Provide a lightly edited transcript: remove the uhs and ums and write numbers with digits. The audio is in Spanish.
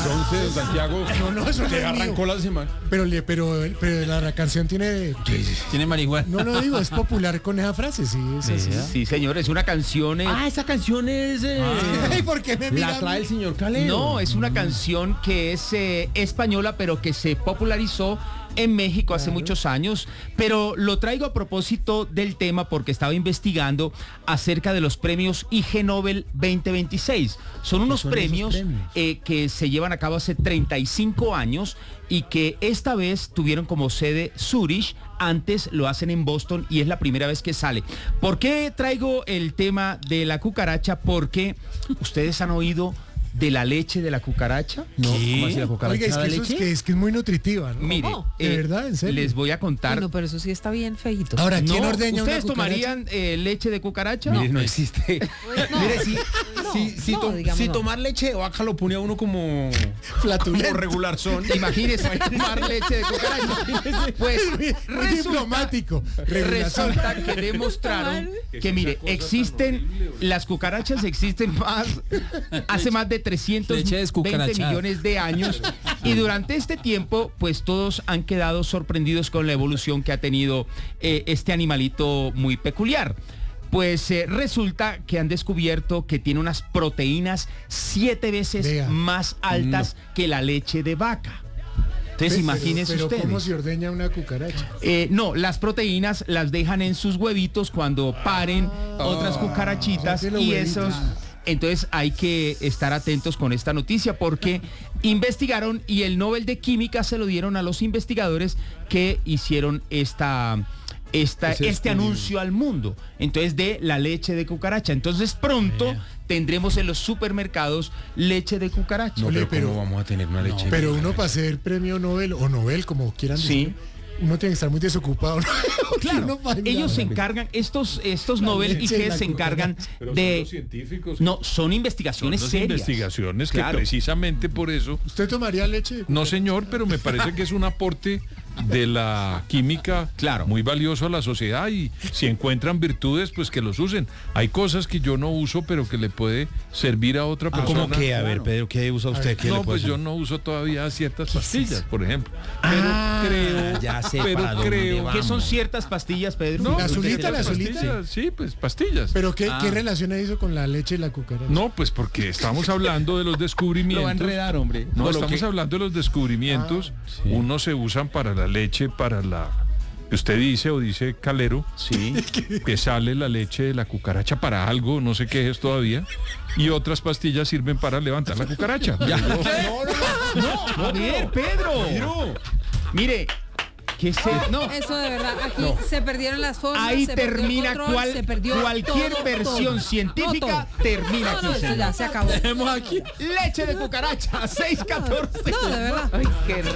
11, don Santiago. No, eso no se es arrancó mío. la semana. Pero la canción tiene... Tiene marihuana. No digo, es popular con esa frase, sí. Es así. Sí, señor, es una canción. Esa canción es... Ay, ¿por qué me la miran? trae el señor Calero. No, es una canción que es española, pero que se popularizó en México hace muchos años, pero lo traigo a propósito del tema porque estaba investigando acerca de los premios IG Nobel 2026. Son unos premios que se llevan a cabo hace 35 años y que esta vez tuvieron como sede Zurich. Antes lo hacen en Boston y es la primera vez que sale. ¿Por qué traigo el tema de la cucaracha? Porque ustedes han oído de la leche de la cucaracha. No, ¿cómo así la cucaracha? Oiga, de eso leche? es que es muy nutritiva, ¿no? Mire, ¿De verdad? ¿En serio? les voy a contar. No, pero eso sí está bien feíto. Ahora, ¿quién No, ordeña una ¿ustedes cucaracha? tomarían leche de cucaracha? Mire, no existe. No. Mire, digamos si no. tomar leche de vaca lo ponía uno como Flatulento. regular son. Imagínese tomar leche de cucaracha. Pues Muy diplomático. resulta que demostraron que, mire, las cucarachas existen hace más de 320 Leche descucarachada. millones de años y durante este tiempo, pues todos han quedado sorprendidos con la evolución que ha tenido este animalito muy peculiar. Pues resulta que han descubierto que tiene unas proteínas 7 veces Vea. más altas que la leche de vaca. Entonces imagínense pero ustedes. ¿cómo se ordeña una cucaracha? No, las proteínas las dejan en sus huevitos cuando paren otras cucarachitas ya tiene y huevitos. esos. Entonces hay que estar atentos con esta noticia porque investigaron y el Nobel de Química se lo dieron a los investigadores que hicieron este anuncio al mundo. Entonces de la leche de cucaracha. Entonces pronto tendremos en los supermercados leche de cucaracha. No, Oye, pero pero- ¿cómo vamos a tener una leche? Pero uno para ser premio Nobel o Nobel, como quieran Sí. decir, uno tiene que estar muy desocupado, ¿no? Porque Claro, uno para ellos se mirar- encargan, estos Nobel leche de IG la se encargan Pero son de... los científicos. No, son investigaciones Son las serias. investigaciones que Claro. precisamente por eso. ¿Usted tomaría leche? de No, señor, pero me parece que es un aporte de la química Claro. muy valioso a la sociedad y si encuentran virtudes, pues que los usen. Hay cosas que yo no uso, pero que le puede servir a otra persona. ¿Cómo que? A ver, Pedro, ¿qué usa usted? ¿Qué No, le puede pues yo hacer? no uso todavía ciertas pastillas, por ejemplo. Pero creo, ya sé pero para dónde creo. va. ¿Qué son ciertas pastillas, Pedro? No, ¿La azulita, pues, la azulita? pastillas, sí, pues pastillas. ¿Pero qué relación hay eso con la leche y la cucaracha? No, pues porque estamos hablando de los descubrimientos. Lo va a enredar, hombre. No, No, lo estamos que- hablando de los descubrimientos. Unos se usan para la leche, para la... Usted dice o dice Calero, Sí. que sale la leche de la cucaracha para algo, no sé qué es todavía. Y otras pastillas sirven para levantar la cucaracha. No, a ver, Pedro. Mire, que se... No. Eso de verdad, aquí se perdieron las formas. Ahí se perdió el termina control, se perdió cualquier todo, versión todo. científica, No, termina No, aquí. no, esto ya se acabó. Leche de cucaracha, 6:14. No, de verdad. Ay, qué